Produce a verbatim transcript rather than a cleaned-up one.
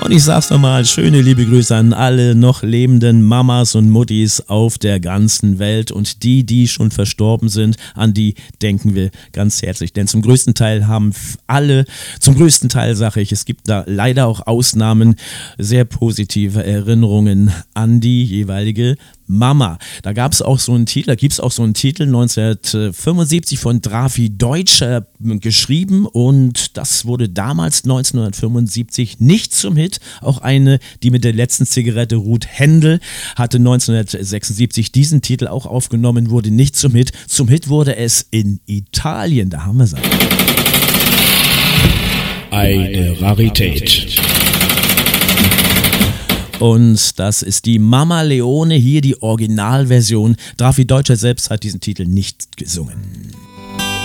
Und ich sag's nochmal, schöne liebe Grüße an alle noch lebenden Mamas und Muttis auf der ganzen Welt und die, die schon verstorben sind, an die denken wir ganz herzlich. Denn zum größten Teil haben alle, zum größten Teil sage ich, es gibt da leider auch Ausnahmen, sehr positive Erinnerungen an die jeweilige Mama. Da gab es auch so einen Titel, da gibt es auch so einen Titel neunzehnhundertfünfundsiebzig von Drafi Deutsch äh, geschrieben und das wurde damals neunzehnhundertfünfundsiebzig nicht zum Hit. Auch eine, die mit der letzten Zigarette, Ruth Händel, hatte neunzehnhundertsechsundsiebzig diesen Titel auch aufgenommen, wurde nicht zum Hit. Zum Hit wurde es in Italien, da haben wir es. Eine Rarität. Und das ist die Mama Leone, hier die Originalversion. Drafi Deutscher selbst hat diesen Titel nicht gesungen.